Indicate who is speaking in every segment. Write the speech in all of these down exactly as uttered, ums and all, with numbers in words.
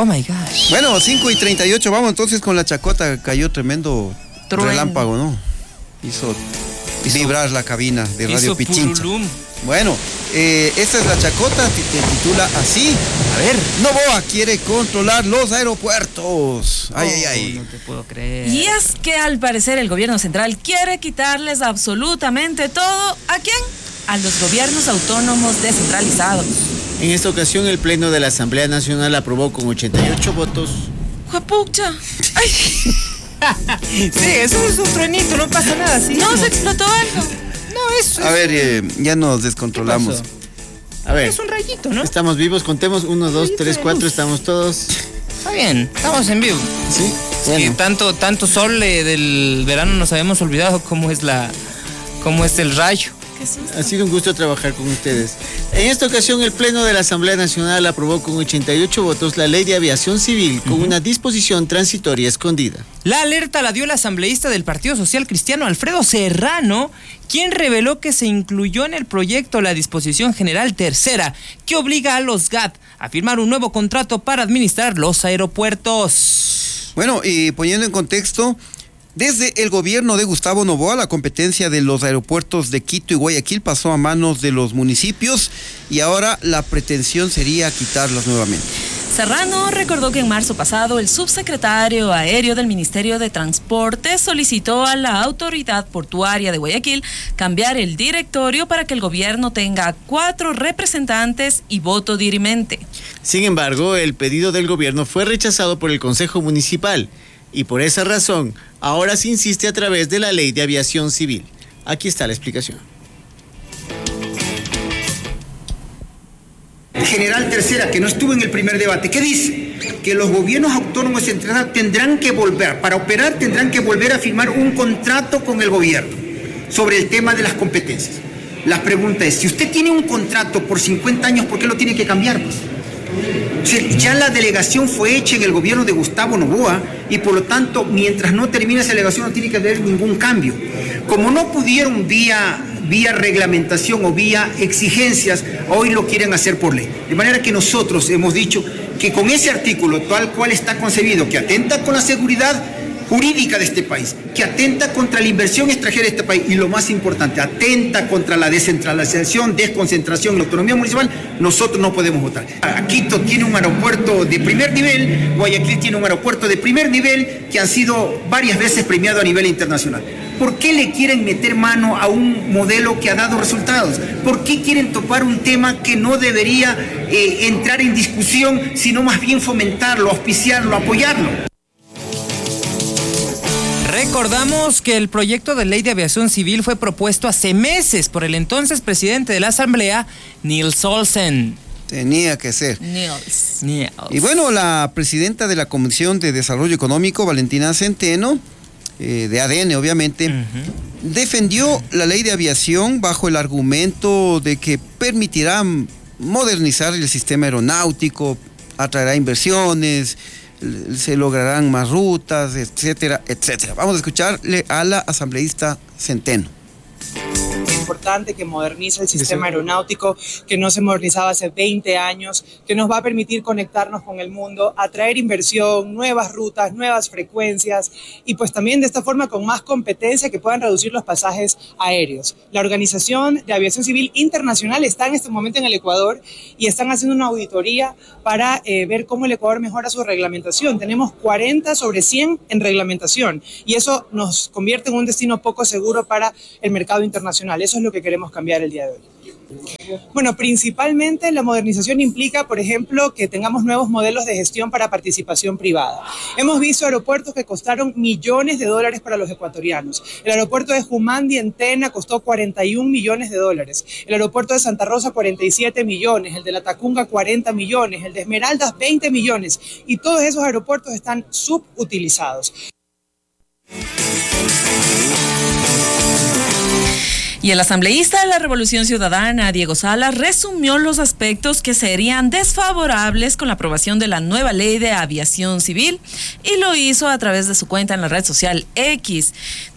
Speaker 1: Oh my gosh.
Speaker 2: Bueno, cinco y treinta y ocho, vamos entonces con la chacota. Cayó tremendo Truen. relámpago, ¿no? Hizo, hizo vibrar la cabina de Radio Pichincha. Purulum. Bueno, eh, esta es la chacota, te titula así.
Speaker 1: A ver.
Speaker 2: Noboa quiere controlar los aeropuertos. Ay, oh, ay, ay.
Speaker 1: No te puedo creer.
Speaker 3: Y es que al parecer el gobierno central quiere quitarles absolutamente todo. ¿A quién? A los gobiernos autónomos descentralizados.
Speaker 4: En esta ocasión el Pleno de la Asamblea Nacional aprobó con ochenta y ocho votos.
Speaker 3: ¡Juepucha! ¡Ay!
Speaker 1: Sí, eso es un truenito, no pasa nada. ¿Sí?
Speaker 3: No, se explotó algo.
Speaker 1: No, eso
Speaker 2: A ver, eh, ya nos descontrolamos.
Speaker 4: A ver.
Speaker 1: Es un rayito, ¿no?
Speaker 4: Estamos vivos, contemos. Uno, dos, tres, cuatro, estamos todos.
Speaker 1: Está bien, estamos en vivo.
Speaker 4: Sí.
Speaker 1: Bueno. Sí, tanto, tanto sol eh, del verano nos habíamos olvidado cómo es la, cómo es el rayo.
Speaker 4: Ha sido un gusto trabajar con ustedes. En esta ocasión el Pleno de la Asamblea Nacional aprobó con ochenta y ocho votos la Ley de Aviación Civil con uh-huh. una disposición transitoria escondida.
Speaker 1: La alerta la dio el asambleísta del Partido Social Cristiano Alfredo Serrano, quien reveló que se incluyó en el proyecto la disposición general tercera que obliga a los G A T a firmar un nuevo contrato para administrar los aeropuertos.
Speaker 2: Bueno, y poniendo en contexto, desde el gobierno de Gustavo Noboa, la competencia de los aeropuertos de Quito y Guayaquil pasó a manos de los municipios y ahora la pretensión sería quitarlas nuevamente.
Speaker 3: Serrano recordó que en marzo pasado el subsecretario aéreo del Ministerio de Transporte solicitó a la autoridad portuaria de Guayaquil cambiar el directorio para que el gobierno tenga cuatro representantes y voto dirimente.
Speaker 4: Sin embargo, el pedido del gobierno fue rechazado por el Consejo Municipal. Y por esa razón, ahora se insiste a través de la Ley de Aviación Civil. Aquí está la explicación.
Speaker 5: General tercera, que no estuvo en el primer debate, ¿qué dice? Que los gobiernos autónomos centrales tendrán que volver, para operar tendrán que volver a firmar un contrato con el gobierno sobre el tema de las competencias. La pregunta es, si usted tiene un contrato por cincuenta años, ¿por qué lo tiene que cambiar? Pues? Ya la delegación fue hecha en el gobierno de Gustavo Noboa y por lo tanto, mientras no termine esa delegación no tiene que haber ningún cambio. Como no pudieron vía, vía reglamentación o vía exigencias, hoy lo quieren hacer por ley. De manera que nosotros hemos dicho que con ese artículo tal cual está concebido, que atenta con la seguridad jurídica de este país, que atenta contra la inversión extranjera de este país y lo más importante, atenta contra la descentralización, desconcentración, la autonomía municipal, nosotros no podemos votar. Quito tiene un aeropuerto de primer nivel, Guayaquil tiene un aeropuerto de primer nivel que han sido varias veces premiado a nivel internacional. ¿Por qué le quieren meter mano a un modelo que ha dado resultados? ¿Por qué quieren topar un tema que no debería eh, entrar en discusión, sino más bien fomentarlo, auspiciarlo, apoyarlo?
Speaker 1: Recordamos que el proyecto de ley de aviación civil fue propuesto hace meses por el entonces presidente de la Asamblea, Nils Olsen.
Speaker 2: Tenía que ser.
Speaker 3: Nils.
Speaker 1: Nils.
Speaker 2: Y bueno, la presidenta de la Comisión de Desarrollo Económico, Valentina Centeno, eh, de A D N obviamente, uh-huh. defendió la ley de aviación bajo el argumento de que permitirá modernizar el sistema aeronáutico, atraerá inversiones, se lograrán más rutas, etcétera, etcétera. Vamos a escucharle a la asambleísta Centeno.
Speaker 6: Importante que modernice el sistema aeronáutico, que no se modernizaba hace veinte años, que nos va a permitir conectarnos con el mundo, atraer inversión, nuevas rutas, nuevas frecuencias y pues también de esta forma con más competencia que puedan reducir los pasajes aéreos. La Organización de Aviación Civil Internacional está en este momento en el Ecuador y están haciendo una auditoría para eh, ver cómo el Ecuador mejora su reglamentación. Tenemos cuarenta sobre cien en reglamentación y eso nos convierte en un destino poco seguro para el mercado internacional. Eso es lo que queremos cambiar el día de hoy. Bueno, principalmente la modernización implica, por ejemplo, que tengamos nuevos modelos de gestión para participación privada. Hemos visto aeropuertos que costaron millones de dólares para los ecuatorianos. El aeropuerto de Jumandi en Tena costó cuarenta y un millones de dólares. El aeropuerto de Santa Rosa cuarenta y siete millones. El de La Tacunga cuarenta millones. El de Esmeraldas veinte millones. Y todos esos aeropuertos están subutilizados.
Speaker 3: Y el asambleísta de la Revolución Ciudadana, Diego Salas, resumió los aspectos que serían desfavorables con la aprobación de la nueva ley de aviación civil y lo hizo a través de su cuenta en la red social X.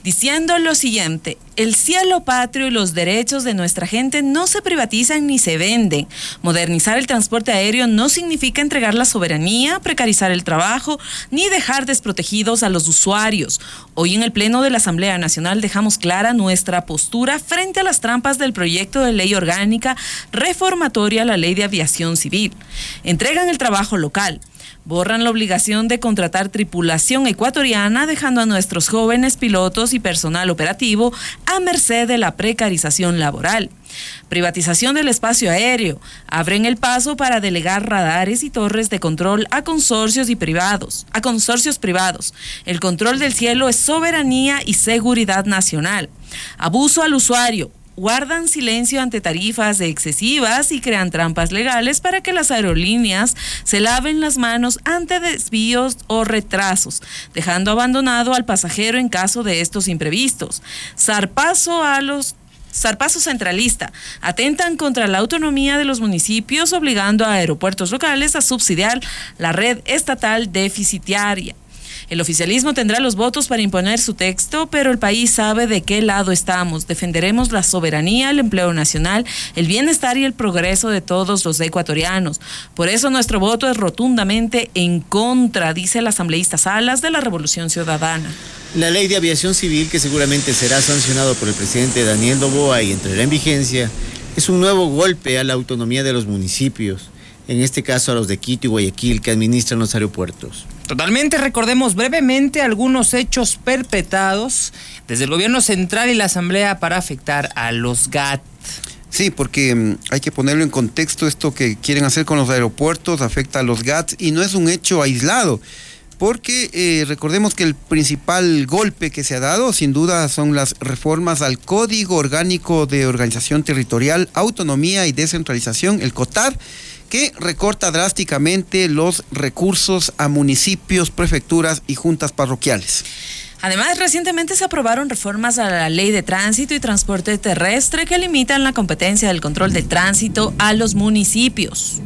Speaker 3: diciendo lo siguiente: el cielo patrio y los derechos de nuestra gente no se privatizan ni se venden. Modernizar el transporte aéreo no significa entregar la soberanía, precarizar el trabajo, ni dejar desprotegidos a los usuarios. Hoy en el Pleno de la Asamblea Nacional dejamos clara nuestra postura frente a las trampas del proyecto de ley orgánica reformatoria a la Ley de Aviación Civil. Entregan el trabajo local. Borran la obligación de contratar tripulación ecuatoriana, dejando a nuestros jóvenes pilotos y personal operativo a merced de la precarización laboral. Privatización del espacio aéreo. Abren el paso para delegar radares y torres de control a consorcios y privados, a consorcios privados. El control del cielo es soberanía y seguridad nacional. Abuso al usuario. Guardan silencio ante tarifas excesivas y crean trampas legales para que las aerolíneas se laven las manos ante desvíos o retrasos, dejando abandonado al pasajero en caso de estos imprevistos. Zarpazo a los Zarpazo centralista. Atentan contra la autonomía de los municipios, obligando a aeropuertos locales a subsidiar la red estatal deficitaria. El oficialismo tendrá los votos para imponer su texto, pero el país sabe de qué lado estamos. Defenderemos la soberanía, el empleo nacional, el bienestar y el progreso de todos los ecuatorianos. Por eso nuestro voto es rotundamente en contra, dice el asambleísta Salas de la Revolución Ciudadana.
Speaker 4: La ley de aviación civil, que seguramente será sancionado por el presidente Daniel Noboa y entrará en vigencia, es un nuevo golpe a la autonomía de los municipios, en este caso a los de Quito y Guayaquil, que administran los aeropuertos.
Speaker 1: Totalmente, recordemos brevemente algunos hechos perpetrados desde el gobierno central y la asamblea para afectar a los G A T.
Speaker 2: Sí, porque um, hay que ponerlo en contexto. Esto que quieren hacer con los aeropuertos afecta a los G A T y no es un hecho aislado, porque eh, recordemos que el principal golpe que se ha dado sin duda son las reformas al Código Orgánico de Organización Territorial, Autonomía y Descentralización, el COTAD, que recorta drásticamente los recursos a municipios, prefecturas y juntas parroquiales.
Speaker 3: Además, recientemente se aprobaron reformas a la Ley de Tránsito y Transporte Terrestre que limitan la competencia del control del tránsito a los municipios.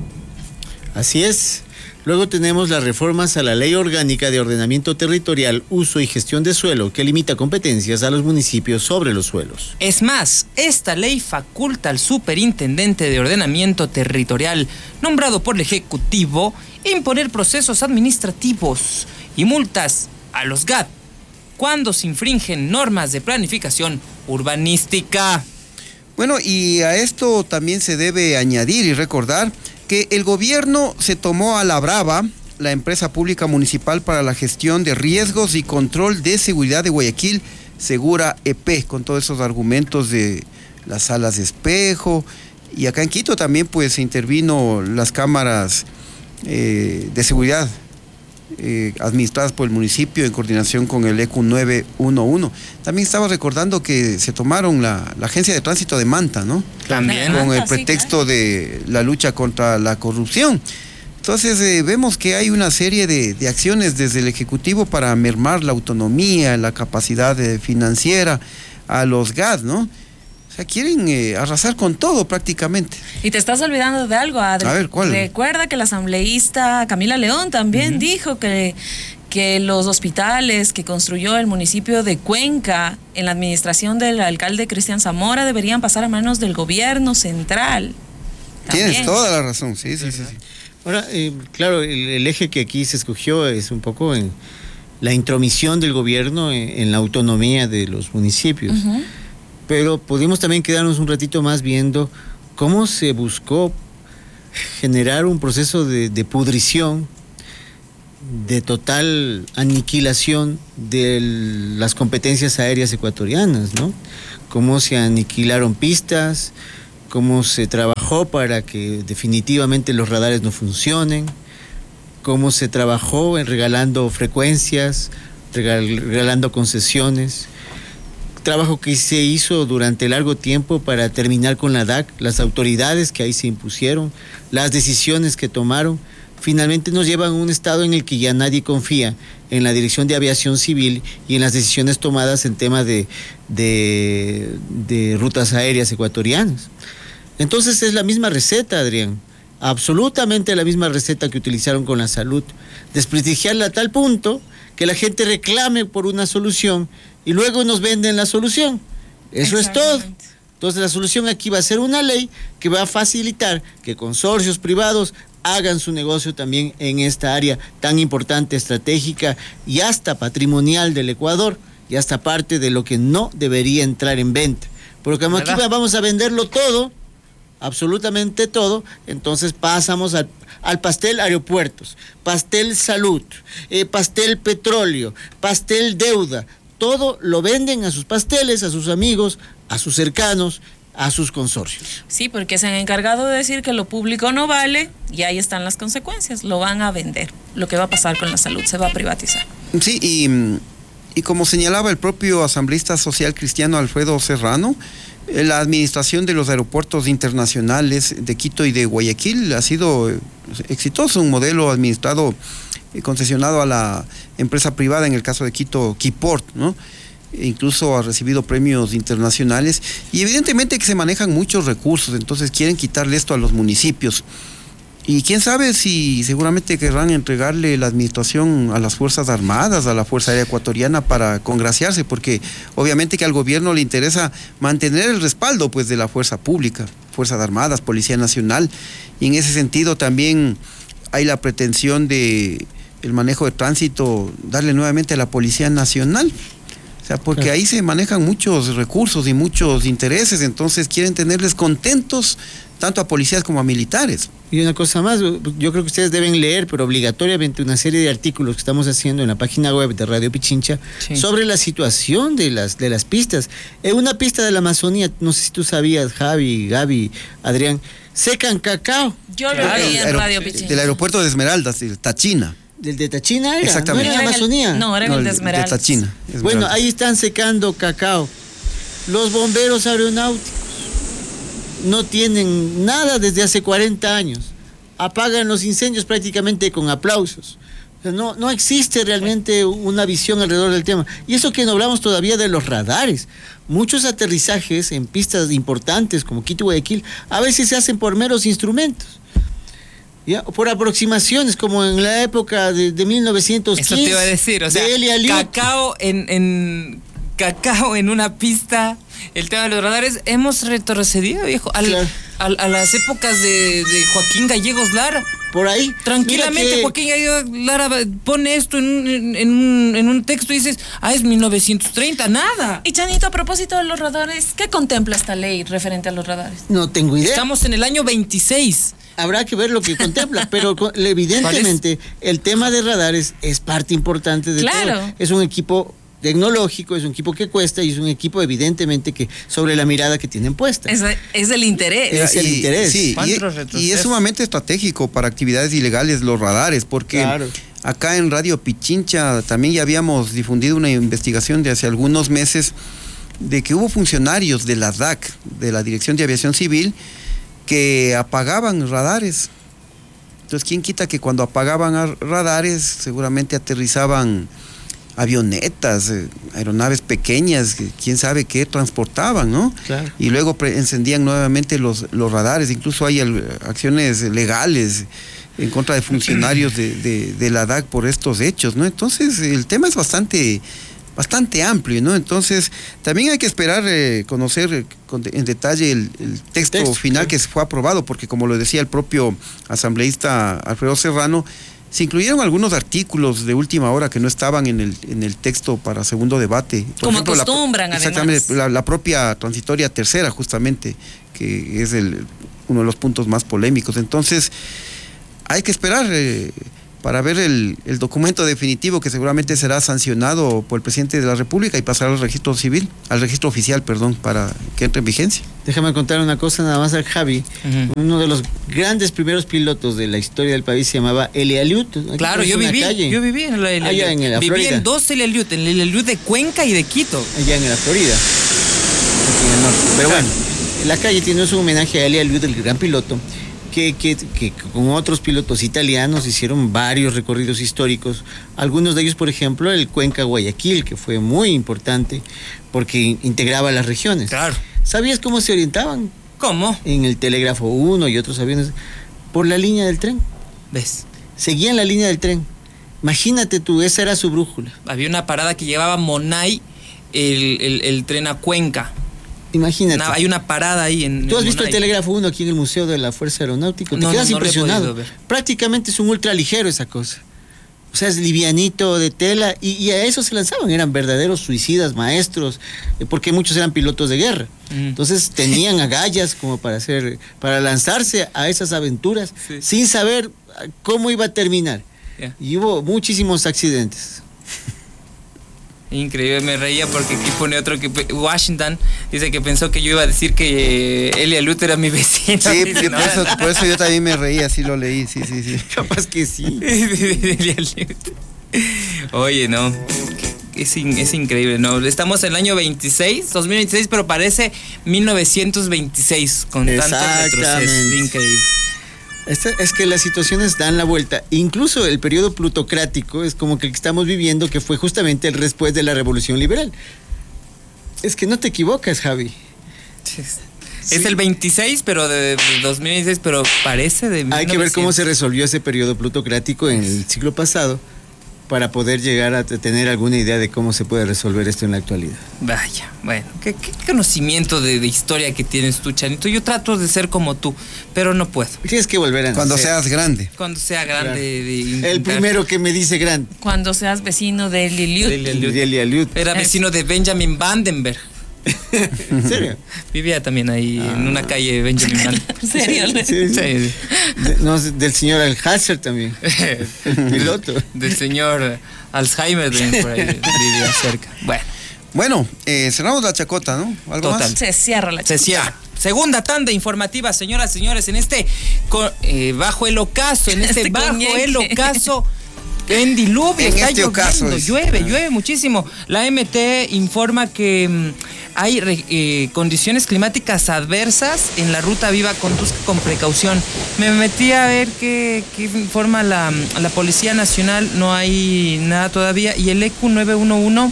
Speaker 4: Así es. Luego tenemos las reformas a la Ley Orgánica de Ordenamiento Territorial, Uso y Gestión de Suelo, que limita competencias a los municipios sobre los suelos.
Speaker 1: Es más, esta ley faculta al superintendente de ordenamiento territorial, nombrado por el Ejecutivo, imponer procesos administrativos y multas a los G A T cuando se infringen normas de planificación urbanística.
Speaker 2: Bueno, y a esto también se debe añadir y recordar que el gobierno se tomó a la brava la empresa pública municipal para la gestión de riesgos y control de seguridad de Guayaquil, Segura E P, con todos esos argumentos de las salas de espejo. Y acá en Quito también pues intervino las cámaras eh, de seguridad eh, administradas por el municipio en coordinación con el E C U nueve uno uno. También estaba recordando que se tomaron la, la agencia de tránsito de Manta, ¿no?
Speaker 1: También.
Speaker 2: Con el pretexto de la lucha contra la corrupción. Entonces eh, vemos que hay una serie de, de acciones desde el Ejecutivo para mermar la autonomía, la capacidad eh, financiera a los G A T, ¿no? O sea, quieren eh, arrasar con todo prácticamente.
Speaker 3: Y te estás olvidando de algo, Adri.
Speaker 2: A ver, ¿cuál?
Speaker 3: Recuerda que la asambleísta Camila León también uh-huh. dijo que, que los hospitales que construyó el municipio de Cuenca en la administración del alcalde Cristian Zamora deberían pasar a manos del gobierno central.
Speaker 2: Tienes
Speaker 3: También.
Speaker 2: toda la razón, sí, sí, sí. sí.
Speaker 4: Ahora, eh, claro, el, el eje que aquí se escogió es un poco en la intromisión del gobierno en, en la autonomía de los municipios. Uh-huh. Pero pudimos también quedarnos un ratito más viendo cómo se buscó generar un proceso de, de pudrición, de total aniquilación de las competencias aéreas ecuatorianas, ¿no? Cómo se aniquilaron pistas, cómo se trabajó para que definitivamente los radares no funcionen, cómo se trabajó en regalando frecuencias, regal, regalando concesiones, trabajo que se hizo durante largo tiempo para terminar con la D A C, las autoridades que ahí se impusieron, las decisiones que tomaron, finalmente nos llevan a un estado en el que ya nadie confía en la Dirección de Aviación Civil y en las decisiones tomadas en tema de, de, de rutas aéreas ecuatorianas. Entonces es la misma receta, Adrián. absolutamente la misma receta que utilizaron con la salud, desprestigiarla a tal punto que la gente reclame por una solución y luego nos venden la solución. Eso es todo. Entonces la solución aquí va a ser una ley que va a facilitar que consorcios privados hagan su negocio también en esta área tan importante, estratégica y hasta patrimonial del Ecuador, y hasta parte de lo que no debería entrar en venta. Porque como aquí vamos a venderlo todo, absolutamente todo, entonces pasamos al, al pastel aeropuertos, pastel salud, eh, pastel petróleo, pastel deuda, todo lo venden a sus pasteles, a sus amigos, a sus cercanos, a sus consorcios.
Speaker 3: Sí, porque se han encargado de decir que lo público no vale y ahí están las consecuencias, lo van a vender. Lo que va a pasar con la salud, se va a privatizar.
Speaker 2: Sí, y, y como señalaba el propio asambleísta social cristiano Alfredo Serrano, la administración de los aeropuertos internacionales de Quito y de Guayaquil ha sido exitoso, un modelo administrado, concesionado a la empresa privada, en el caso de Quito, Quiport, ¿no? Incluso ha recibido premios internacionales y evidentemente que se manejan muchos recursos, entonces quieren quitarle esto a los municipios. Y quién sabe si seguramente querrán entregarle la administración a las Fuerzas Armadas, a la Fuerza Aérea Ecuatoriana para congraciarse, porque obviamente que al gobierno le interesa mantener el respaldo pues de la fuerza pública, Fuerzas Armadas, Policía Nacional, y en ese sentido también hay la pretensión de el manejo de tránsito, darle nuevamente a la Policía Nacional. O sea, porque claro, ahí se manejan muchos recursos y muchos intereses, entonces quieren tenerles contentos tanto a policías como a militares.
Speaker 4: Y una cosa más, yo creo que ustedes deben leer, pero obligatoriamente, una serie de artículos que estamos haciendo en la página web de Radio Pichincha, sí, sobre la situación de las, de las pistas. En una pista de la Amazonía, no sé si tú sabías, Javi, Gaby, Adrián, secan cacao.
Speaker 3: Yo lo
Speaker 2: claro,
Speaker 3: vi en Radio Pichincha.
Speaker 2: Del aeropuerto de Esmeraldas, de Tachina.
Speaker 4: ¿Del de Tachina era?
Speaker 2: Exactamente.
Speaker 4: ¿No era en Amazonía?
Speaker 3: No, era en el de Esmeraldas.
Speaker 2: De Tachina, Esmeraldas.
Speaker 4: Bueno, ahí están secando cacao. Los bomberos aeronáuticos no tienen nada desde hace cuarenta años. Apagan los incendios prácticamente con aplausos. O sea, no, no existe realmente una visión alrededor del tema. Y eso que no hablamos todavía de los radares. Muchos aterrizajes en pistas importantes como Quito y Guayaquil a veces se hacen por meros instrumentos. ¿Ya? Por aproximaciones, como en la época de, de mil novecientos quince.
Speaker 1: Eso te iba a decir, o sea, cacao en, en, cacao en una pista, el tema de los radares, hemos retrocedido, viejo, al, claro, al, a las épocas de, de Joaquín Gallegos Lara.
Speaker 4: Por ahí.
Speaker 1: Tranquilamente, que... Joaquín Gallegos Lara pone esto en un, en, en, un, en un texto y dices, ah, es mil novecientos treinta, nada.
Speaker 3: Y Chanito, a propósito de los radares, ¿qué contempla esta ley referente a los radares?
Speaker 4: No tengo idea.
Speaker 1: Estamos en el año veintiséis.
Speaker 4: Habrá que ver lo que contempla, pero evidentemente el tema de radares es parte importante de
Speaker 3: claro,
Speaker 4: todo. Es un equipo tecnológico, es un equipo que cuesta y es un equipo evidentemente que sobre la mirada que tienen puesta.
Speaker 3: Es, es el interés.
Speaker 4: Es el
Speaker 2: y,
Speaker 4: interés.
Speaker 2: Sí, y, y es sumamente estratégico para actividades ilegales los radares, porque claro, acá en Radio Pichincha también ya habíamos difundido una investigación de hace algunos meses de que hubo funcionarios de la D A C, de la Dirección de Aviación Civil, que apagaban radares. Entonces, ¿quién quita que cuando apagaban radares seguramente aterrizaban avionetas, eh, aeronaves pequeñas, que quién sabe qué transportaban, ¿no?
Speaker 4: Claro.
Speaker 2: Y luego pre- encendían nuevamente los, los radares, incluso hay el, acciones legales en contra de funcionarios de, de, de la D A C por estos hechos, ¿no? Entonces, el tema es bastante... bastante amplio, ¿no? Entonces, también hay que esperar eh, conocer eh, con, en detalle el, el texto, texto final, sí, que fue aprobado, porque como lo decía el propio asambleísta Alfredo Serrano, se incluyeron algunos artículos de última hora que no estaban en el, en el texto para segundo debate. Por
Speaker 3: como
Speaker 2: ejemplo,
Speaker 3: acostumbran,
Speaker 2: la,
Speaker 3: además.
Speaker 2: Exactamente, la, la propia transitoria tercera, justamente, que es el, uno de los puntos más polémicos. Entonces, hay que esperar... Eh, para ver el, el documento definitivo que seguramente será sancionado por el presidente de la República y pasará al registro civil, al registro oficial, perdón, para que entre en vigencia.
Speaker 4: Déjame contar una cosa nada más al Javi. Uh-huh. Uno de los grandes primeros pilotos de la historia del país se llamaba Eli Aliut.
Speaker 1: Claro, yo viví, yo viví en la Eli Aliut.
Speaker 4: Allá en la
Speaker 1: viví
Speaker 4: Florida.
Speaker 1: en dos Eli Aliut, en el Eli Aliut de Cuenca y de Quito.
Speaker 4: Allá en la Florida, aquí en el norte. Pero bueno, la calle tiene un homenaje a Eli Aliut, el gran piloto. Que, que, que con otros pilotos italianos hicieron varios recorridos históricos, algunos de ellos, por ejemplo, el Cuenca-Guayaquil, que fue muy importante porque integraba las regiones.
Speaker 1: Claro.
Speaker 4: ¿Sabías cómo se orientaban?
Speaker 1: ¿Cómo?
Speaker 4: En el Telégrafo uno y otros aviones. por la línea del tren.
Speaker 1: ¿Ves?
Speaker 4: Seguían la línea del tren. Imagínate tú, esa era su brújula.
Speaker 1: Había una parada que llevaba Monay, el, el, el tren a Cuenca.
Speaker 4: Imagínate.
Speaker 1: Una, hay una parada ahí en.
Speaker 4: Tú has
Speaker 1: en
Speaker 4: visto
Speaker 1: Monay.
Speaker 4: el Telégrafo uno aquí en el Museo de la Fuerza Aeronáutica. Te
Speaker 1: No,
Speaker 4: quedas
Speaker 1: no, no lo he
Speaker 4: impresionado.
Speaker 1: podido ver.
Speaker 4: Prácticamente es un ultra ligero esa cosa. O sea, es livianito de tela y, y a eso se lanzaban. Eran verdaderos suicidas, maestros, eh, porque muchos eran pilotos de guerra. Mm. Entonces tenían agallas como para hacer, para lanzarse a esas aventuras, sí, sin saber cómo iba a terminar. Yeah. Y hubo muchísimos accidentes.
Speaker 1: Increíble, me reía porque aquí pone otro que Washington dice que pensó que yo iba a decir que eh, Elia Lut era mi vecino.
Speaker 2: Sí,
Speaker 1: dice,
Speaker 2: por, eso, por eso yo también me reía, así lo leí, sí, sí, sí.
Speaker 4: Capaz que sí.
Speaker 1: Elia Lut. Oye, no, es, in, es increíble, ¿no? Estamos en el año veintiséis, dos mil veintiséis, pero parece mil novecientos veintiséis con tanto retroceso. Es increíble.
Speaker 4: Esta, es que las situaciones dan la vuelta. Incluso el periodo plutocrático es como que el que estamos viviendo, que fue justamente el después de la Revolución Liberal. Es que no te equivocas, Javi.
Speaker 1: Sí. Es el veintiséis, pero de, de dos mil veintiséis, pero parece de mil novecientos.
Speaker 4: Hay que ver cómo se resolvió ese periodo plutocrático en el siglo pasado para poder llegar a tener alguna idea de cómo se puede resolver esto en la actualidad.
Speaker 1: Vaya, bueno, qué, qué conocimiento de, de historia que tienes tú, Chanito. Yo trato de ser como tú, pero no puedo.
Speaker 4: Tienes que volver a
Speaker 2: Cuando
Speaker 4: nacer.
Speaker 2: seas grande.
Speaker 1: Cuando sea grande.
Speaker 4: Claro.
Speaker 1: De, de
Speaker 4: el primero que me dice grande.
Speaker 3: Cuando seas vecino de Elia Lut.
Speaker 4: De Elia Lut.
Speaker 1: Era vecino de Benjamin Vandenberg.
Speaker 4: ¿En serio?
Speaker 1: Vivía también ahí ah. en una calle Benjamin Vandenberg.
Speaker 3: ¿En serio?
Speaker 4: Sí, sí. Sí. De, no, del señor Alhazer también. El piloto.
Speaker 1: Del señor Alzheimer también por ahí vivía cerca. Bueno.
Speaker 2: Bueno, eh, cerramos la chacota, ¿no? ¿Algo
Speaker 1: Total.
Speaker 2: más?
Speaker 3: Se cierra la chacota.
Speaker 1: Se cierra. Segunda tanda informativa, señoras y señores, en este eh, bajo el ocaso, en este, este bajo coñeque. el ocaso en diluvio,
Speaker 2: en
Speaker 1: está
Speaker 2: este
Speaker 1: lloviendo,
Speaker 2: ocaso es.
Speaker 1: llueve, llueve muchísimo. La M T informa que mmm, hay eh, condiciones climáticas adversas en la ruta Viva Conduzca con precaución. Me metí a ver qué, qué informa la, la Policía Nacional, no hay nada todavía. Y el E Q nueve uno uno,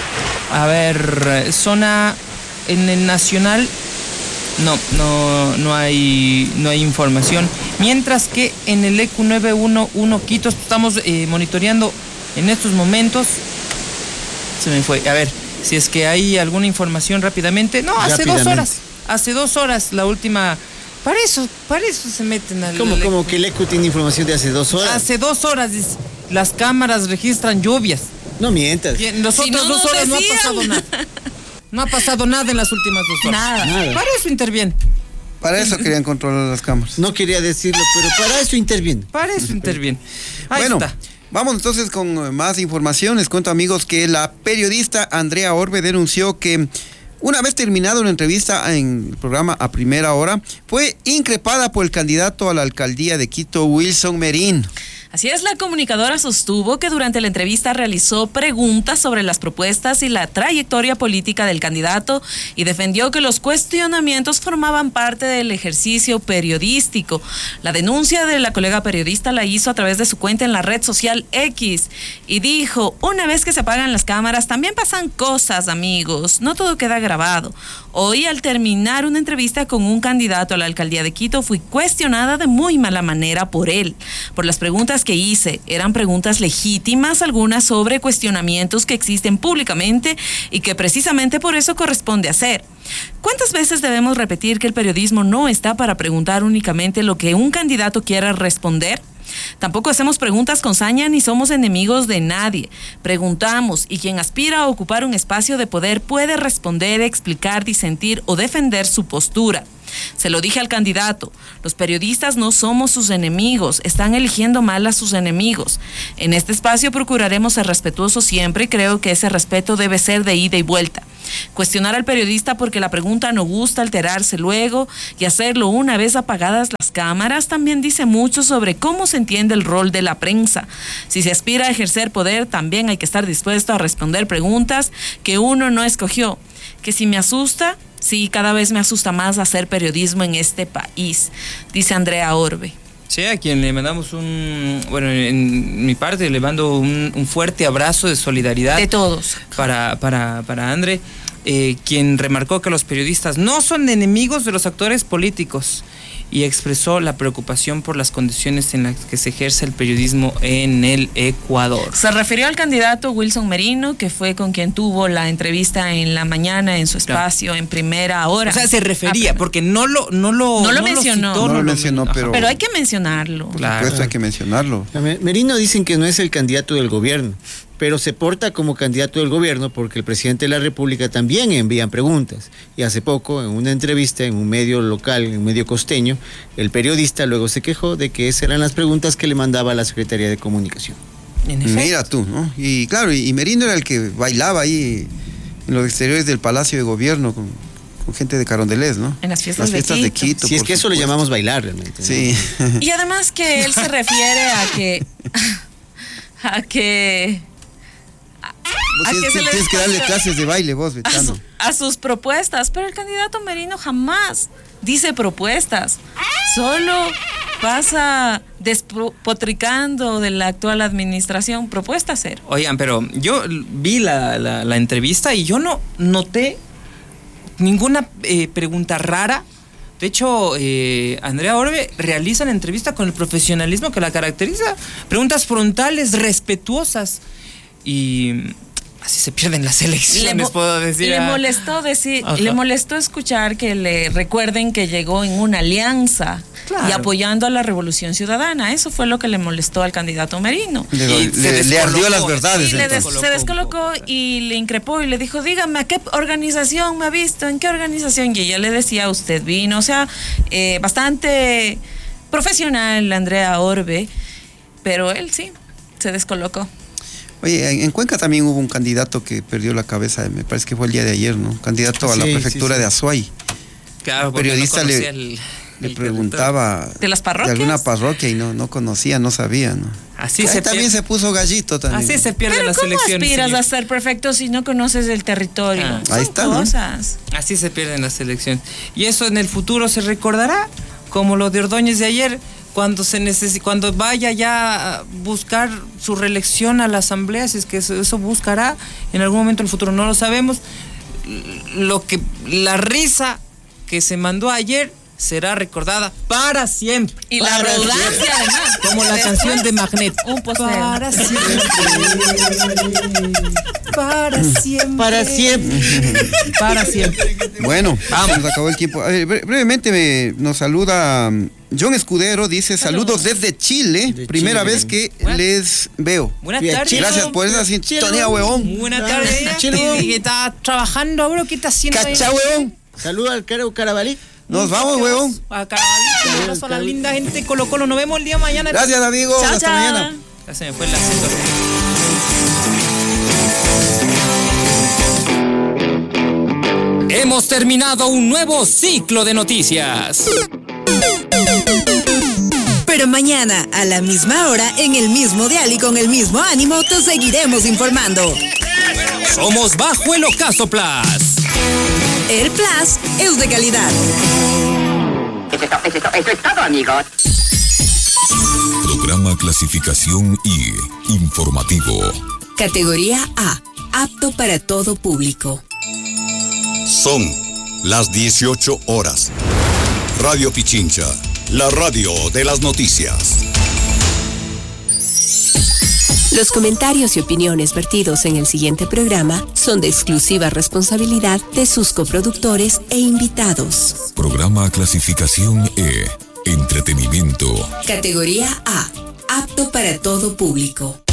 Speaker 1: a ver, zona en el Nacional, no, no, no hay, no hay información. Mientras que en el E Q nueve uno uno Quito estamos eh, monitoreando en estos momentos. Se me fue, a ver. Si es que hay alguna información rápidamente. No, hace dos horas. Hace dos horas la última. Para eso, para eso se meten al.
Speaker 4: ¿Cómo, cómo que el E Q tiene información de hace dos horas?
Speaker 1: Hace dos horas las cámaras registran lluvias.
Speaker 4: No mientas.
Speaker 1: Y en las si otras no dos horas decían. No ha pasado nada. No ha pasado nada en las últimas dos horas.
Speaker 3: Nada. nada.
Speaker 1: Para eso interviene.
Speaker 2: Para eso querían controlar las cámaras.
Speaker 4: No quería decirlo, pero para eso interviene.
Speaker 1: Para eso interviene. Ahí
Speaker 2: bueno,
Speaker 1: está.
Speaker 2: Vamos entonces con más información. Les cuento, amigos, que la periodista Andrea Orbe denunció que una vez terminada una entrevista en el programa A Primera Hora, fue increpada por el candidato a la alcaldía de Quito, Wilson Merín.
Speaker 3: Así es, la comunicadora sostuvo que durante la entrevista realizó preguntas sobre las propuestas y la trayectoria política del candidato y defendió que los cuestionamientos formaban parte del ejercicio periodístico. La denuncia de la colega periodista la hizo a través de su cuenta en la red social X y dijo: una vez que se apagan las cámaras también pasan cosas, amigos, no todo queda grabado. Hoy, al terminar una entrevista con un candidato a la alcaldía de Quito, fui cuestionada de muy mala manera por él, por las preguntas que hice. Eran preguntas legítimas, algunas sobre cuestionamientos que existen públicamente y que precisamente por eso corresponde hacer. ¿Cuántas veces debemos repetir que el periodismo no está para preguntar únicamente lo que un candidato quiera responder? Tampoco hacemos preguntas con saña ni somos enemigos de nadie. Preguntamos y quien aspira a ocupar un espacio de poder puede responder, explicar, disentir o defender su postura. Se lo dije al candidato, los periodistas no somos sus enemigos, están eligiendo mal a sus enemigos. En este espacio procuraremos ser respetuosos siempre y creo que ese respeto debe ser de ida y vuelta. Cuestionar al periodista porque la pregunta no gusta, alterarse luego y hacerlo una vez apagadas las cámaras también dice mucho sobre cómo se entiende el rol de la prensa. Si se aspira a ejercer poder, también hay que estar dispuesto a responder preguntas que uno no escogió. Que si me asusta, sí, cada vez me asusta más hacer periodismo en este país, dice Andrea Orbe.
Speaker 1: Sí, a quien le mandamos un, bueno, en mi parte le mando un, un fuerte abrazo de solidaridad.
Speaker 3: De todos.
Speaker 1: Para, para, para André, eh, quien remarcó que los periodistas no son enemigos de los actores políticos y expresó la preocupación por las condiciones en las que se ejerce el periodismo en el Ecuador.
Speaker 3: Se refirió al candidato Wilson Merino, que fue con quien tuvo la entrevista en la mañana en su espacio, claro, en Primera Hora.
Speaker 1: O sea, se refería, ah, porque no lo no lo,
Speaker 3: no lo
Speaker 1: no
Speaker 3: mencionó.
Speaker 1: Lo citó,
Speaker 2: no,
Speaker 1: no
Speaker 2: lo mencionó,
Speaker 1: lo,
Speaker 2: pero...
Speaker 3: Pero hay que mencionarlo.
Speaker 2: Por
Speaker 1: claro.
Speaker 2: supuesto, hay que mencionarlo.
Speaker 4: Merino dicen que no es el candidato del gobierno, pero se porta como candidato del gobierno porque el presidente de la República también envían preguntas. Y hace poco, en una entrevista en un medio local, en un medio costeño, el periodista luego se quejó de que esas eran las preguntas que le mandaba la Secretaría de Comunicación.
Speaker 2: Mira tú, ¿no? Y claro, y Merino era el que bailaba ahí en los exteriores del Palacio de Gobierno con, con gente de Carondelet, ¿no?
Speaker 3: En las fiestas,
Speaker 2: las fiestas
Speaker 3: de
Speaker 2: de
Speaker 3: Quito.
Speaker 2: Quito.
Speaker 4: Si es que eso le llamamos bailar realmente.
Speaker 2: Sí.
Speaker 4: ¿no?
Speaker 3: Y además que él se refiere a que... a que...
Speaker 2: Vos
Speaker 3: a
Speaker 2: tienes,
Speaker 3: que se le
Speaker 2: tienes que darle
Speaker 3: descuenta
Speaker 2: clases de baile vos,
Speaker 3: a,
Speaker 2: Betano.
Speaker 3: su- a sus propuestas, pero el candidato Merino jamás dice propuestas, solo pasa despotricando de la actual administración. Propuesta cero.
Speaker 1: Oigan, pero yo vi la, la, la entrevista y yo no noté ninguna eh, pregunta rara. De hecho, eh, Andrea Orbe realiza la entrevista con el profesionalismo que la caracteriza. Preguntas frontales, respetuosas. Y así se pierden las elecciones,
Speaker 3: Le mo-
Speaker 1: puedo decir.
Speaker 3: Le
Speaker 1: ah.
Speaker 3: molestó decir,
Speaker 1: Ajá.
Speaker 3: le molestó escuchar que le recuerden que llegó en una alianza
Speaker 1: Claro.
Speaker 3: y apoyando a la Revolución Ciudadana. Eso fue lo que le molestó al candidato Merino.
Speaker 2: Le,
Speaker 1: Y se
Speaker 2: le- le ardió
Speaker 1: descolocó.
Speaker 2: las verdades.
Speaker 3: Sí, le des-
Speaker 2: entonces.
Speaker 3: se descolocó y le increpó y le dijo, dígame, ¿a qué organización me ha visto? ¿En qué organización? Y ella le decía, usted vino. O sea, eh, bastante profesional Andrea Orbe, pero él sí, se descolocó.
Speaker 2: Oye, en, en Cuenca también hubo un candidato que perdió la cabeza, me parece que fue el día de ayer, ¿no? Candidato a la
Speaker 4: Sí,
Speaker 2: prefectura
Speaker 4: sí, sí.
Speaker 2: de Azuay.
Speaker 1: Claro, porque
Speaker 2: periodista
Speaker 1: no
Speaker 2: le-
Speaker 1: conocía el-
Speaker 2: Le
Speaker 1: el
Speaker 2: preguntaba
Speaker 3: ¿De las parroquias?
Speaker 2: de alguna parroquia y no, no conocía, no sabía, ¿no?
Speaker 1: Así
Speaker 2: Ahí
Speaker 1: se
Speaker 2: también
Speaker 1: pierde.
Speaker 2: se puso gallito también.
Speaker 1: Así se pierden
Speaker 3: Pero
Speaker 1: las
Speaker 3: ¿cómo
Speaker 1: elecciones.
Speaker 3: aspiras
Speaker 1: señor.
Speaker 3: a ser perfecto si no conoces el territorio?
Speaker 1: Ah,
Speaker 3: Son
Speaker 2: ahí está, ¿no?
Speaker 3: cosas.
Speaker 1: Así se pierden las elecciones. Y eso en el futuro se recordará, como lo de Ordóñez de ayer, cuando se necesi- cuando vaya ya a buscar su reelección a la asamblea, si es que eso, eso buscará en algún momento en el futuro, no lo sabemos. Lo que la risa que se mandó ayer será recordada para siempre.
Speaker 3: Y la
Speaker 1: Para
Speaker 3: arrogancia,
Speaker 1: siempre.
Speaker 3: además.
Speaker 1: Como la
Speaker 3: Después,
Speaker 1: canción de Magneto.
Speaker 3: un posteo.
Speaker 1: Para siempre. Para siempre.
Speaker 4: Para siempre.
Speaker 1: Para siempre.
Speaker 2: Bueno,
Speaker 1: Vamos.
Speaker 2: se nos acabó el tiempo. A ver, bre- brevemente me, nos saluda um, John Escudero, dice saludos desde Chile,
Speaker 4: De
Speaker 2: primera
Speaker 4: Chile.
Speaker 2: vez que
Speaker 1: Bueno.
Speaker 2: les veo.
Speaker 1: Buenas
Speaker 4: Bien,
Speaker 1: tardes.
Speaker 2: Gracias por esa sintonía, huevón.
Speaker 1: Buenas tardes.
Speaker 4: Chile.
Speaker 1: ¿Y qué está trabajando, bro? ¿Qué está haciendo ahí?
Speaker 2: Cacha, huevón.
Speaker 4: Saluda al Caro Carabalí.
Speaker 2: Nos vamos, huevón.
Speaker 1: A Carabalito, un abrazo a la linda gente de Colo Colo. Nos vemos el día de mañana.
Speaker 2: Gracias, amigos.
Speaker 3: Chao,
Speaker 2: Hasta
Speaker 3: chao.
Speaker 2: mañana.
Speaker 1: Ya se me fue el acento. Hemos terminado un nuevo ciclo de noticias.
Speaker 7: Pero mañana, a la misma hora, en el mismo dial y con el mismo ánimo, te seguiremos informando.
Speaker 1: Somos Bajo el Ocaso Plus.
Speaker 7: El Plus es de calidad.
Speaker 8: Eso es, to- eso es to- eso es todo, amigos.
Speaker 9: Programa Clasificación I, informativo.
Speaker 7: Categoría A, apto para todo público.
Speaker 9: Son las dieciocho horas. Radio Pichincha, la radio de las noticias.
Speaker 10: Los comentarios y opiniones vertidos en el siguiente programa son de exclusiva responsabilidad de sus coproductores e invitados.
Speaker 9: Programa Clasificación E, entretenimiento.
Speaker 7: Categoría A, apto para todo público.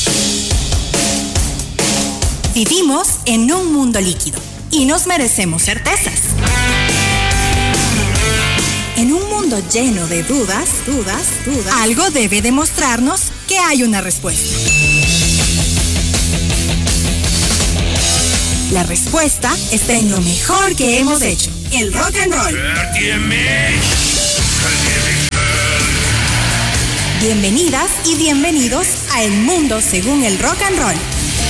Speaker 11: Vivimos en un mundo líquido y nos merecemos certezas. En un mundo lleno de dudas, dudas, dudas, algo debe demostrarnos que hay una respuesta. La respuesta está en lo mejor que hemos hecho, el rock and roll. Bienvenidas y bienvenidos a El Mundo según el Rock and Roll.